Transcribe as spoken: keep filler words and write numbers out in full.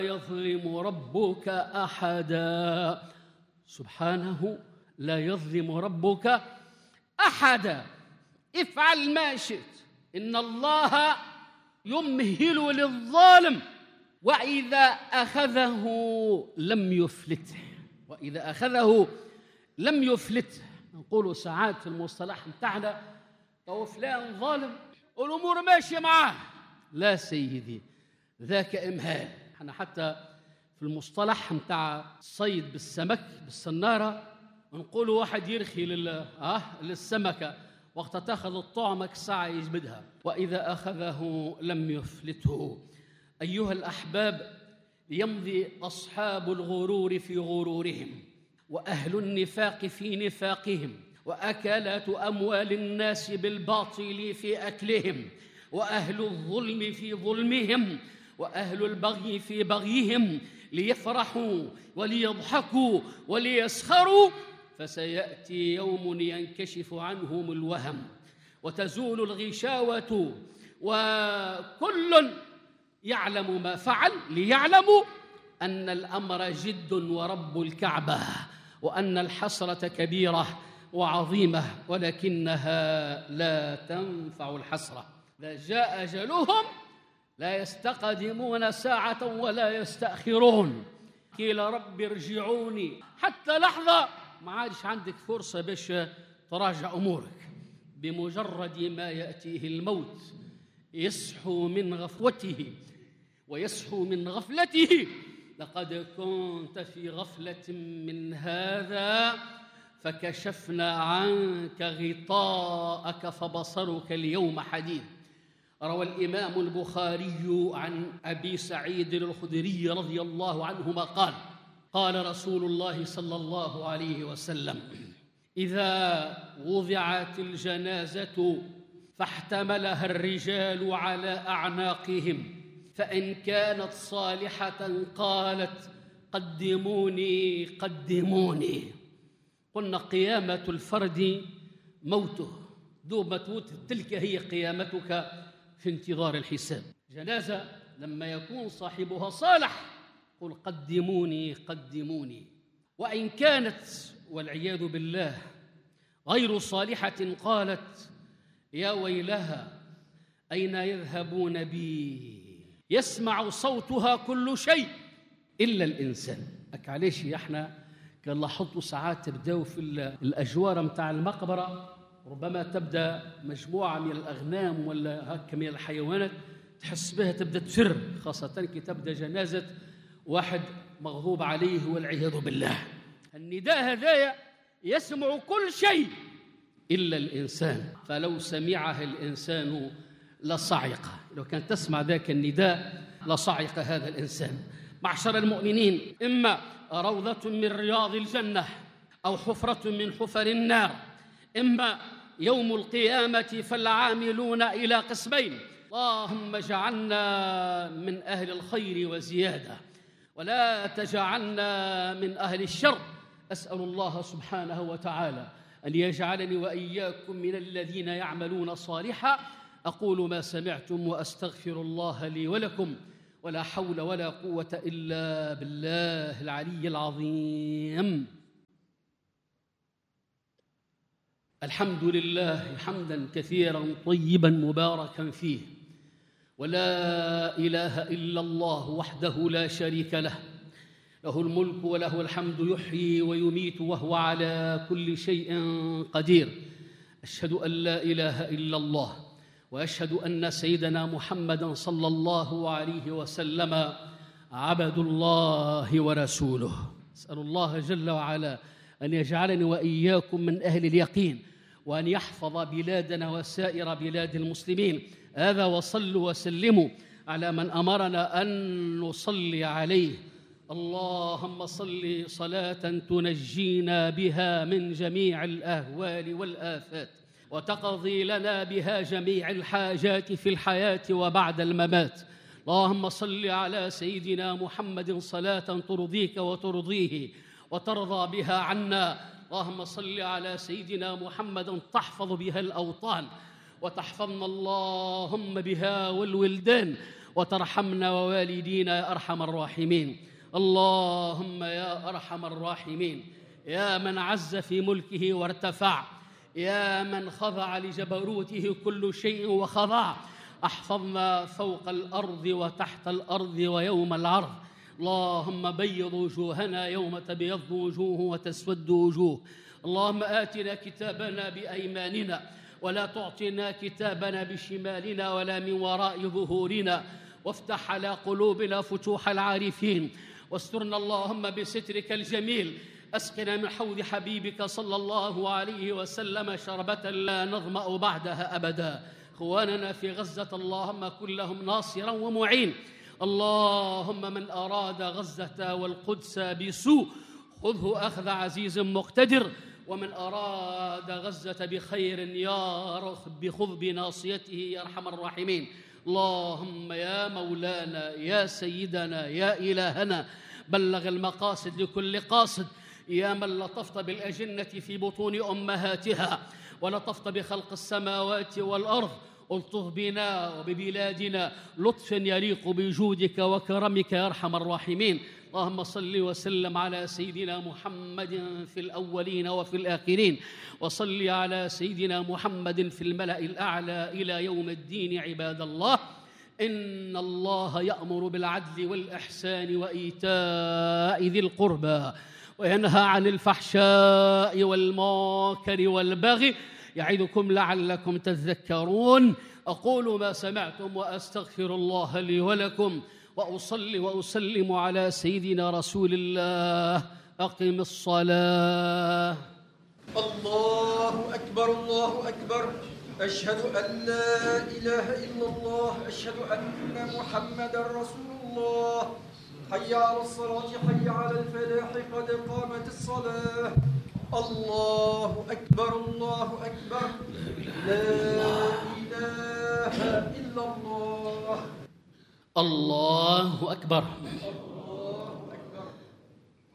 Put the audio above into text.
يظلم ربك أحدا. سبحانه لا يظلم ربك أحدا. افعل ما شئت، إن الله يمهل للظالم وإذا أخذه لم يفلته، وإذا أخذه لم يفلته. نقول ساعات في المصطلح بتاعنا أو فلان ظالم والأمور ماشية معاه، لا سيدي، ذاك إمهال. احنا حتى في المصطلح بتاع الصيد بالسمك بالسنارة نقول واحد يرخي لل... آه للسمكة وقت تأخذ الطعمك ساعة يجبدها، وإذا أخذه لم يفلته. أيها الأحباب، يمضي أصحاب الغرور في غرورهم، وأهل النفاق في نفاقهم، وأكلات أموال الناس بالباطل في أكلهم، وأهل الظلم في ظلمهم، وأهل البغي في بغيهم، ليفرحوا وليضحكوا وليسخروا، فسيأتي يوم ينكشف عنهم الوهم وتزول الغشاوة وكل يعلم ما فعل، ليعلموا أن الأمر جد ورب الكعبة، وأن الحسرة كبيرة وعظيمة ولكنها لا تنفع الحسرة. إذا جاء أجلهم لا يستقدمون ساعة ولا يستأخرون. قيل رب ارجعوني، حتى لحظة ما عادش عندك فرصة باش تراجع أمورك. بمجرد ما يأتيه الموت يصحو من غفوته ويصحو من غفلته. لقد كنت في غفلة من هذا فكشفنا عنك غطاءك فبصرك اليوم حديد. روى الإمام البخاري عن أبي سعيد الخدري رضي الله عنهما قال: قال رسول الله صلى الله عليه وسلم: إذا وضعت الجنازة فاحتملها الرجال على أعناقهم، فإن كانت صالحة قالت: قدموني قدموني. قلنا قيامة الفرد موته، دوب تموت تلك هي قيامتك في انتظار الحساب. جنازة لما يكون صاحبها صالح قل قدموني قدموني، وإن كانت والعياذ بالله غير صالحة قالت: يا ويلها أين يذهبون بي؟ يسمع صوتها كل شيء إلا الإنسان. أك عليش احنا كان لاحظتوا ساعات تبدأوا في الأجوار متاع المقبرة، ربما تبدأ مجموعة من الأغنام ولا هكا من الحيوانات تحس بها تبدأ تفر، خاصة كي تبدأ جنازة واحد مغضوب عليه والعياذ بالله. النداء هذايا يسمع كل شيء إلا الإنسان، فلو سمعها الإنسان لصعق. لو كان تسمع ذاك النداء لصعق هذا الإنسان. معشر المؤمنين، إما روضة من رياض الجنة أو حفرة من حفر النار، إما يوم القيامة فالعاملون إلى قسمين. اللهم اجعلنا من أهل الخير وزيادة، ولا تجعلنا من أهل الشر. أسأل الله سبحانه وتعالى أن يجعلني وإياكم من الذين يعملون صالحا. أقول ما سمعتم وأستغفر الله لي ولكم، ولا حول ولا قوة إلا بالله العلي العظيم. الحمد لله حمداً كثيراً طيباً مباركاً فيه، ولا إله إلا الله وحده لا شريك له، له الملك وله الحمد، يحيي ويميت وهو على كل شيء قدير. أشهد أن لا إله إلا الله، وأشهد أن سيدنا محمداً صلى الله عليه وسلم عبد الله ورسوله. أسأل الله جل وعلا أن يجعلني وإياكم من أهل اليقين، وأن يحفظ بلادنا وسائر بلاد المسلمين. هذا وصلوا وسلموا على من أمرنا أن نصلي عليه. اللهم صل صلاة تنجينا بها من جميع الأهوال والآفات، وتقضي لنا بها جميع الحاجات في الحياة وبعد الممات. اللهم صل على سيدنا محمد صلاة ترضيك وترضيه وترضى بها عنا. اللهم صل على سيدنا محمد تحفظ بها الأوطان، وتحفظنا اللهم بها والولدان، وترحمنا ووالدينا يا أرحم الراحمين. اللهم يا أرحم الراحمين، يا من عز في ملكه وارتفع، يا من خضع لجبروته كل شيء وخضع، احفظنا فوق الأرض وتحت الأرض ويوم العرض. اللهم بيض وجوهنا يوم تبيض وجوه وتسود وجوه. اللهم آتنا كتابنا بأيماننا ولا تعطنا كتابنا بشمالنا ولا من وراء ظهورنا، وافتح على قلوبنا فتوح العارفين، واسترنا اللهم بسترك الجميل. أسقنا من حوض حبيبك صلى الله عليه وسلم شربة لا نظمأ بعدها أبدا. إخواننا في غزة اللهم كن لهم ناصرا ومعين. اللهم من أراد غزة والقدس بسوء خذه أخذ عزيز مقتدر، ومن أراد غزة بخير يا رب خذ بناصيته يا أرحم الراحمين. اللهم يا مولانا يا سيدنا يا إلهنا، بلغ المقاصد لكل قاصد، يا من لطفت بالأجنة في بطون أمهاتها ولطفت بخلق السماوات والأرض، الطف بنا وببلادنا لطف يليق بجودك وكرمك يا أرحم الراحمين. اللهم صل وسلم على سيدنا محمد في الأولين وفي الآخرين، وصل على سيدنا محمد في الملأ الأعلى إلى يوم الدين. عباد الله، إن الله يأمر بالعدل والإحسان وإيتاء ذي القربى وينهى عن الفحشاء والمنكر والبغي يعظكم لعلكم تذكرون. أقول ما سمعتم وأستغفر الله لي ولكم، وأصلي وأسلم على سيدنا رسول الله. أقم الصلاة. الله أكبر الله أكبر، أشهد أن لا إله إلا الله، أشهد أن محمدًا رسول الله. حي على الصلاة، حي على الفلاح، قد قامت الصلاة. الله أكبر الله أكبر، لا إله إلا الله. الله أكبر.